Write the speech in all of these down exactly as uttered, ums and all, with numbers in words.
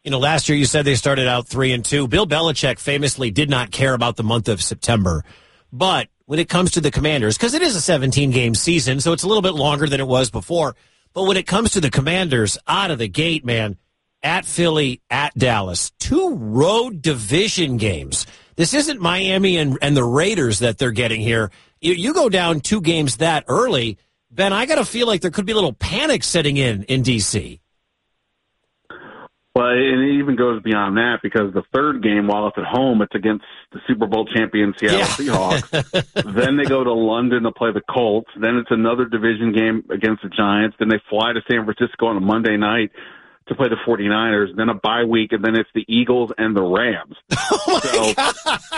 You know, last year you said they started out three and two. Bill Belichick famously did not care about the month of September. But when it comes to the Commanders, because it is a seventeen-game season, so it's a little bit longer than it was before. But when it comes to the Commanders, out of the gate, man, at Philly, at Dallas, two road division games. This isn't Miami and, and the Raiders that they're getting here. You, you go down two games that early, Ben, I got to feel like there could be a little panic setting in in D C. Well, and it even goes beyond that because the third game, while it's at home, it's against the Super Bowl champion Seattle yeah. Seahawks. Then they go to London to play the Colts. Then it's another division game against the Giants. Then they fly to San Francisco on a Monday night to play the 49ers, then a bye week, and then it's the Eagles and the Rams. Oh, my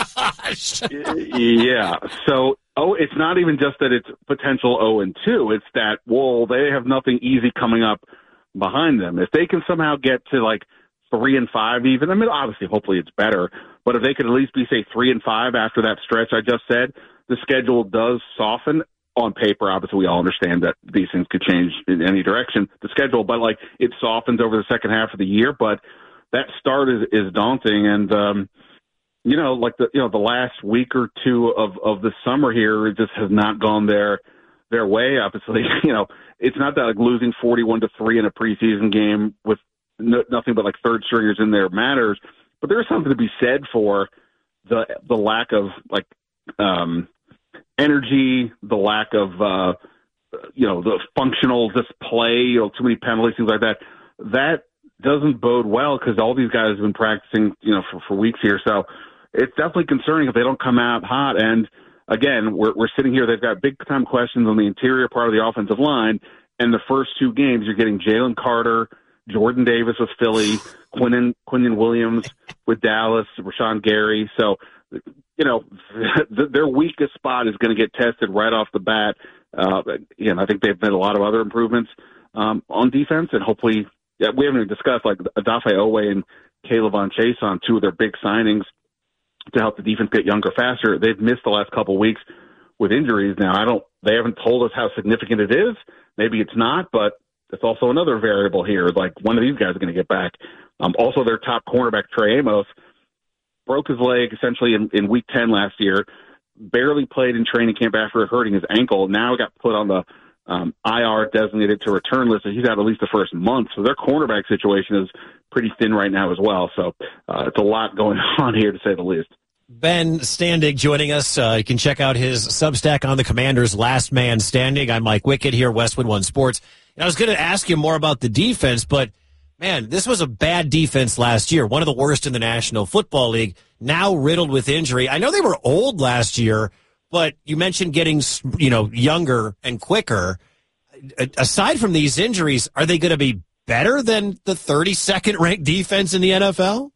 so, gosh. Yeah. So, oh, it's not even just that it's potential oh and two. It's that, well, they have nothing easy coming up behind them. If they can somehow get to, like, three and five even, I mean, obviously, hopefully it's better, but if they could at least be, say, three and five after that stretch I just said, the schedule does soften. On paper, obviously, we all understand that these things could change in any direction, the schedule, but like it softens over the second half of the year. But that start is, is daunting. And, um, you know, like the, you know, the last week or two of, of the summer here, it just has not gone their, their way. Obviously, you know, it's not that like losing forty-one to three in a preseason game with no, nothing but like third stringers in there matters, but there's something to be said for the, the lack of like, um, energy, the lack of, uh, you know, the functional display, you know, too many penalties, things like that. That doesn't bode well because all these guys have been practicing, you know, for, for weeks here. So it's definitely concerning if they don't come out hot. And again, we're, we're sitting here. They've got big time questions on the interior part of the offensive line. And the first two games, you're getting Jalen Carter, Jordan Davis with Philly, Quinnen, Quinnen Williams with Dallas, Rashawn Gary. So, you know, their weakest spot is going to get tested right off the bat. Uh, again, I think they've made a lot of other improvements um, on defense, and hopefully, yeah, we haven't even discussed like Odafe Oweh and Caleb on Chase on two of their big signings to help the defense get younger faster. They've missed the last couple of weeks with injuries. Now, I don't. They haven't told us how significant it is. Maybe it's not, but it's also another variable here. Like one of these guys is going to get back. Um, also, their top cornerback Trey Amos broke his leg essentially in, in week ten last year, barely played in training camp after hurting his ankle. Now got put on the um, I R designated to return list, and he's out at least the first month. So their cornerback situation is pretty thin right now as well. So uh, it's a lot going on here, to say the least. Ben Standig joining us. Uh, you can check out his Substack on the Commanders, Last Man Standing. I'm Mike Wickett here, Westwood One Sports. And I was going to ask you more about the defense, but man, this was a bad defense last year, one of the worst in the National Football League, now riddled with injury. I know they were old last year, but you mentioned getting, you know, younger and quicker. Aside from these injuries, are they going to be better than the thirty-second ranked defense in the N F L?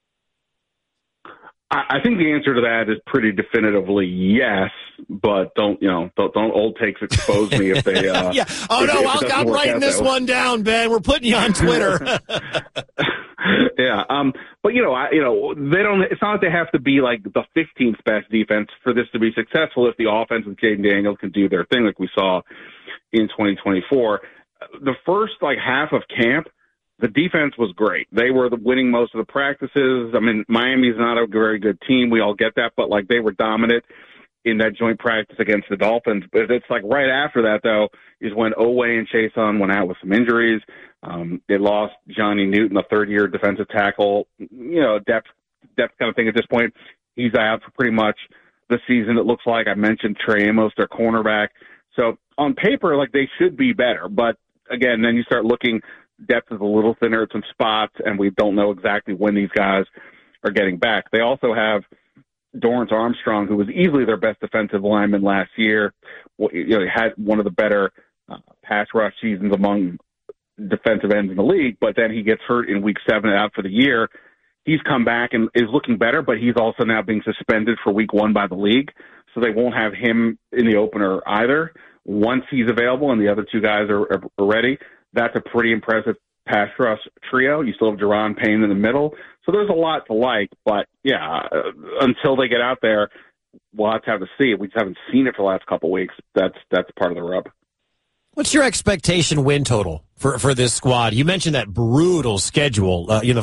I think the answer to that is pretty definitively yes, but don't, you know, don't, don't old takes expose me if they, uh, yeah. Oh, if, no, if I'll, I'm writing this one down, Ben. We're putting you on Twitter. yeah. Um, but, you know, I, you know, they don't, it's not like they have to be like the fifteenth best defense for this to be successful if the offense with Jaden Daniels can do their thing like we saw in twenty twenty-four. The first, like, half of camp, the defense was great. They were the winning most of the practices. I mean, Miami's not a very good team. We all get that, but like they were dominant in that joint practice against the Dolphins. But it's like right after that, though, is when Oweh and Chason went out with some injuries. Um, they lost Johnny Newton, a third-year defensive tackle. You know, depth, depth kind of thing at this point. He's out for pretty much the season, it looks like. I mentioned Trey Amos, their cornerback. So on paper, like they should be better. But again, then you start looking. Depth is a little thinner at some spots, and we don't know exactly when these guys are getting back. They also have Dorrance Armstrong, who was easily their best defensive lineman last year. You know, he had one of the better uh, pass rush seasons among defensive ends in the league, but then he gets hurt in week seven and out for the year. He's come back and is looking better, but he's also now being suspended for week one by the league, so they won't have him in the opener either. Once he's available and the other two guys are, are, are ready, that's a pretty impressive pass rush trio. You still have Deron Payne in the middle. So there's a lot to like. But, yeah, uh, until they get out there, we'll have to have to see it. We just haven't seen it for the last couple of weeks. That's that's part of the rub. What's your expectation win total for, for this squad? You mentioned that brutal schedule. Uh, you know, the